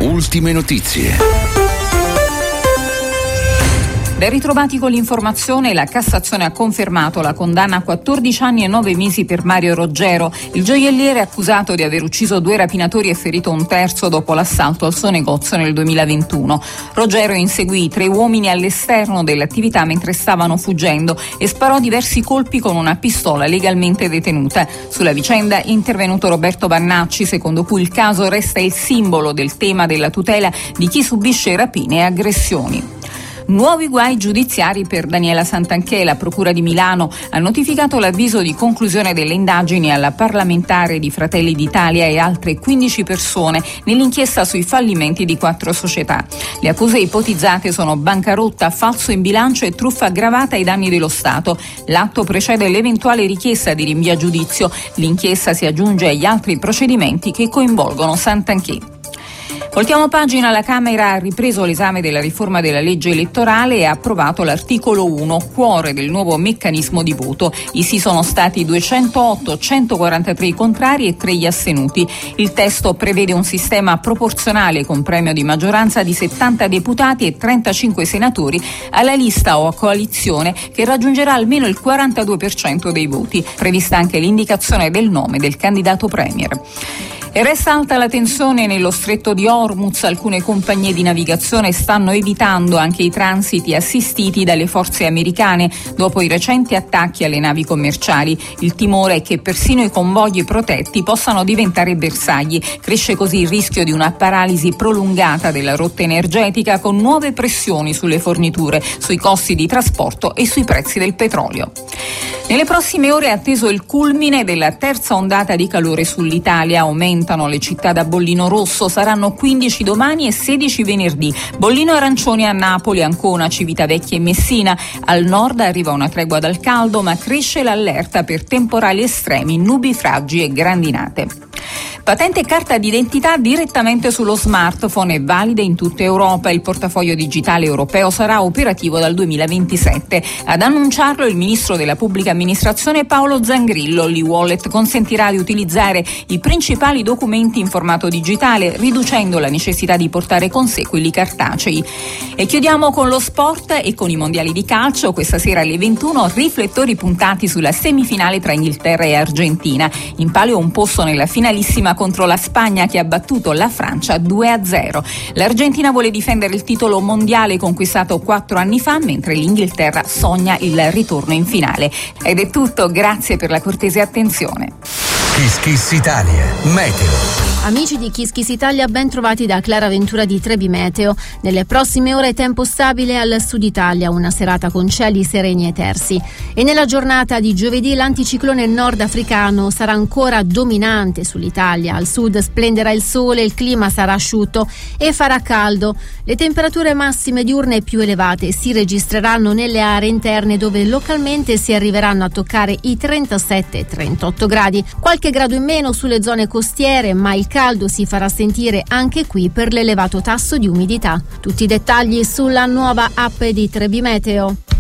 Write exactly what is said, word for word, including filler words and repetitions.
Ultime notizie. Ben ritrovati con l'informazione, la Cassazione ha confermato la condanna a quattordici anni e nove mesi per Mario Roggero, il gioielliere accusato di aver ucciso due rapinatori e ferito un terzo dopo l'assalto al suo negozio nel duemilaventuno. Roggero inseguì tre uomini all'esterno dell'attività mentre stavano fuggendo e sparò diversi colpi con una pistola legalmente detenuta. Sulla vicenda è intervenuto Roberto Vannacci, secondo cui il caso resta il simbolo del tema della tutela di chi subisce rapine e aggressioni. Nuovi guai giudiziari per Daniela Santanchè. La Procura di Milano ha notificato l'avviso di conclusione delle indagini alla parlamentare di Fratelli d'Italia e altre quindici persone nell'inchiesta sui fallimenti di quattro società. Le accuse ipotizzate sono bancarotta, falso in bilancio e truffa aggravata ai danni dello Stato. L'atto precede l'eventuale richiesta di rinvio a giudizio. L'inchiesta si aggiunge agli altri procedimenti che coinvolgono Santanchè. Voltiamo pagina, la Camera ha ripreso l'esame della riforma della legge elettorale e ha approvato l'articolo uno, cuore del nuovo meccanismo di voto. I sì sono stati duecentootto, centoquarantatré i contrari e tre gli astenuti. Il testo prevede un sistema proporzionale con premio di maggioranza di settanta deputati e trentacinque senatori alla lista o a coalizione che raggiungerà almeno il quarantadue per cento dei voti. Prevista anche l'indicazione del nome del candidato premier. E resta alta la tensione nello stretto di Hormuz. Alcune compagnie di navigazione stanno evitando anche i transiti assistiti dalle forze americane dopo i recenti attacchi alle navi commerciali. Il timore è che persino i convogli protetti possano diventare bersagli. Cresce così il rischio di una paralisi prolungata della rotta energetica con nuove pressioni sulle forniture, sui costi di trasporto e sui prezzi del petrolio. Nelle prossime ore è atteso il culmine della terza ondata di calore sull'Italia. Aumentano le città da bollino rosso, saranno quindici domani e sedici venerdì. Bollino arancione a Napoli, Ancona, Civitavecchia e Messina. Al nord arriva una tregua dal caldo, ma cresce l'allerta per temporali estremi, nubifragi e grandinate. Patente e carta d'identità direttamente sullo smartphone, è valida in tutta Europa. Il portafoglio digitale europeo sarà operativo dal duemilaventisette. Ad annunciarlo il ministro della pubblica amministrazione Paolo Zangrillo. L'e-wallet consentirà di utilizzare i principali documenti in formato digitale, riducendo la necessità di portare con sé quelli cartacei. E chiudiamo con lo sport e con i mondiali di calcio. Questa sera alle ventuno riflettori puntati sulla semifinale tra Inghilterra e Argentina. In palio un posto nella finalissima contro la Spagna che ha battuto la Francia due a zero. L'Argentina vuole difendere il titolo mondiale conquistato quattro anni fa, mentre l'Inghilterra sogna il ritorno in finale. Ed è tutto, grazie per la cortese attenzione. Kiss Kiss Italia, meteo. Amici di Kiss Kiss Italia, ben trovati da Clara Ventura di Trebi Meteo. Nelle prossime ore tempo stabile al sud Italia, una serata con cieli sereni e tersi. E nella giornata di giovedì l'anticiclone nordafricano sarà ancora dominante sull'Italia. Al sud splenderà il sole, il clima sarà asciutto e farà caldo. Le temperature massime diurne più elevate si registreranno nelle aree interne dove localmente si arriveranno a toccare i trentasette trentotto gradi. Qualche grado in meno sulle zone costiere, ma il caldo si farà sentire anche qui per l'elevato tasso di umidità. Tutti i dettagli sulla nuova app di Trebi Meteo.